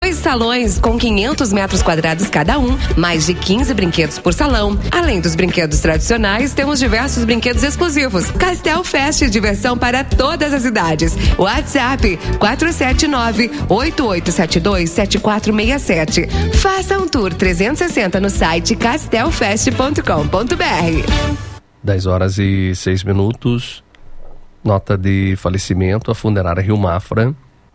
Dois salões com 500 metros quadrados cada um, mais de 15 brinquedos por salão. Além dos brinquedos tradicionais, temos diversos brinquedos exclusivos. Castel Fest, diversão para todas as idades. WhatsApp 479-8872-7467. Faça um tour 360 no site castelfest.com.br. 10h06. Nota de falecimento: a funerária Rio Mafra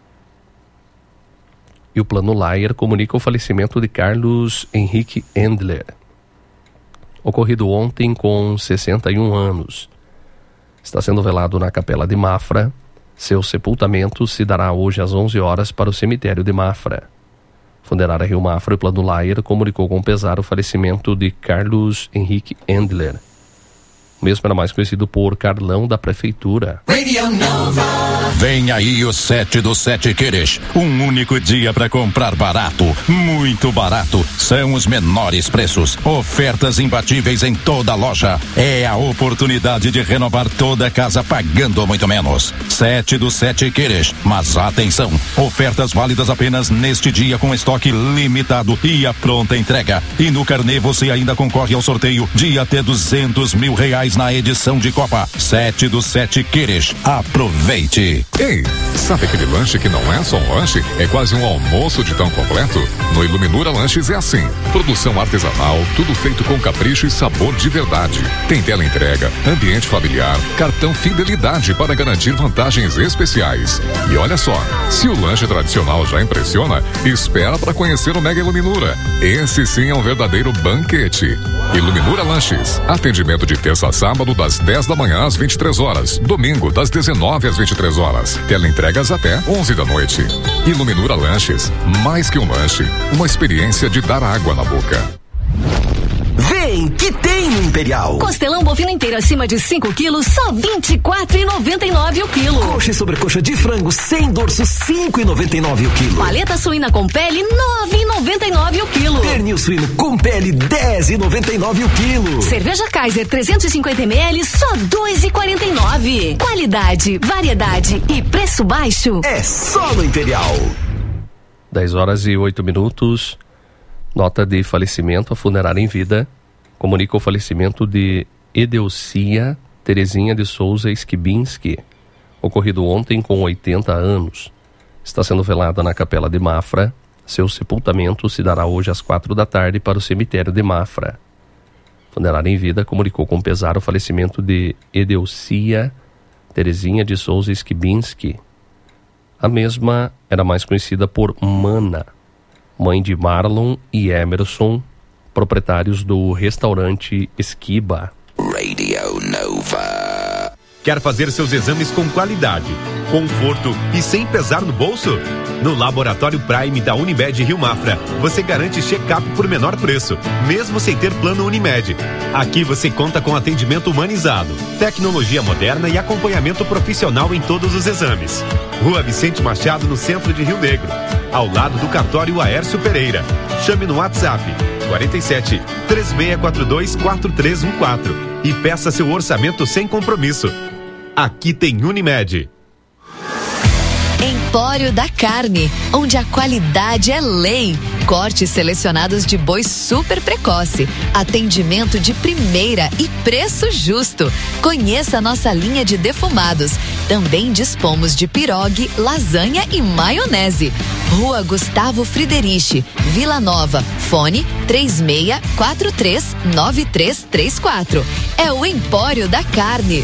e o Plano Laier comunica o falecimento de Carlos Henrique Endler, ocorrido ontem com 61 anos. Está sendo velado na Capela de Mafra. Seu sepultamento se dará hoje às 11 horas para o cemitério de Mafra. Funerária Rio Mafra e o Plano Laier comunicou com pesar o falecimento de Carlos Henrique Endler. O mesmo era mais conhecido por Carlão da Prefeitura. Radio Nova. Vem aí o 7 do 7 Queres. Um único dia para comprar barato, muito barato. São os menores preços. Ofertas imbatíveis em toda a loja. É a oportunidade de renovar toda a casa pagando muito menos. 7 do 7 Queres. Mas atenção, ofertas válidas apenas neste dia com estoque limitado e a pronta entrega. E no carnê você ainda concorre ao sorteio de até R$200 mil na edição de Copa. 7 do 7 Queres. Aproveite. Ei, sabe aquele lanche que não é só um lanche? É quase um almoço de tão completo? No Iluminura Lanches é assim. Produção artesanal, tudo feito com capricho e sabor de verdade. Tem tela entrega, ambiente familiar, cartão fidelidade para garantir vantagens especiais. E olha só, se o lanche tradicional já impressiona, espera para conhecer o Mega Iluminura. Esse sim é um verdadeiro banquete. Iluminura Lanches. Atendimento de terça a sábado das 10 da manhã às 23 horas. Domingo das 19 às 23 horas. Teleentregas até 11 da noite. Iluminura Lanches. Mais que um lanche, uma experiência de dar água na boca. Vem que tem no Imperial. Costelão bovino inteiro acima de 5 quilos, só R$24,99 o quilo. Coxa e sobrecoxa de frango sem dorso, R$5,99 o quilo. Paleta suína com pele, R$9,99 o quilo. Pernil suíno com pele, R$10,99 o quilo. Cerveja Kaiser 350 ml, só R$2,49. Qualidade, variedade e preço baixo. É só no Imperial. 10h08. Nota de falecimento: a funerária em vida comunica o falecimento de Edelcia Terezinha de Souza Skibinski, ocorrido ontem com 80 anos. Está sendo velada na Capela de Mafra. Seu sepultamento se dará hoje às 4 da tarde para o cemitério de Mafra. Funerária em vida comunicou com pesar o falecimento de Edelcia Terezinha de Souza Skibinski. A mesma era mais conhecida por Mana, mãe de Marlon e Emerson, proprietários do restaurante Esquiba. Radio Nova. Quer fazer seus exames com qualidade, conforto e sem pesar no bolso? No Laboratório Prime da Unimed Rio Mafra, você garante check-up por menor preço, mesmo sem ter plano Unimed. Aqui você conta com atendimento humanizado, tecnologia moderna e acompanhamento profissional em todos os exames. Rua Vicente Machado, no centro de Rio Negro, ao lado do cartório Aércio Pereira. Chame no WhatsApp 47 3642 4314 e peça seu orçamento sem compromisso. Aqui tem Unimed. Empório da Carne, onde a qualidade é lei. Cortes selecionados de boi super precoce, atendimento de primeira e preço justo. Conheça a nossa linha de defumados. Também dispomos de pirogue, lasanha e maionese. Rua Gustavo Friedrich, Vila Nova. Fone 36439334. É o Empório da Carne.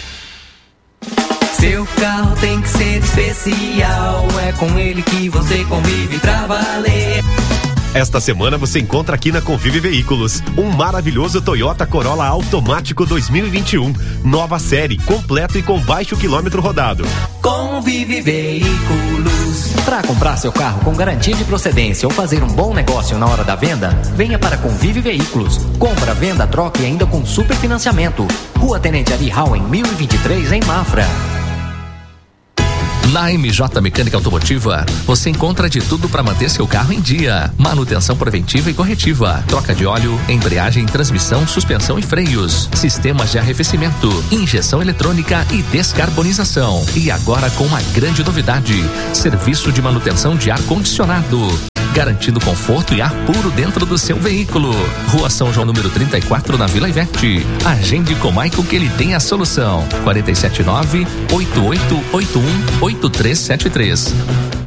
Seu carro tem que ser especial, é com ele que você convive pra valer. Esta semana você encontra aqui na Convive Veículos um maravilhoso Toyota Corolla automático 2021, nova série, completo e com baixo quilômetro rodado. Convive Veículos. Para comprar seu carro com garantia de procedência ou fazer um bom negócio na hora da venda, venha para Convive Veículos. Compra, venda, troca e ainda com super financiamento. Rua Tenente Ari Howen, 1023 em Mafra. Na MJ Mecânica Automotiva, você encontra de tudo para manter seu carro em dia. Manutenção preventiva e corretiva, troca de óleo, embreagem, transmissão, suspensão e freios, sistemas de arrefecimento, injeção eletrônica e descarbonização. E agora com uma grande novidade: serviço de manutenção de ar-condicionado, garantindo conforto e ar puro dentro do seu veículo. Rua São João, número 34, na Vila Ivete. Agende com o Maicon que ele tem a solução. 479-8881-8373.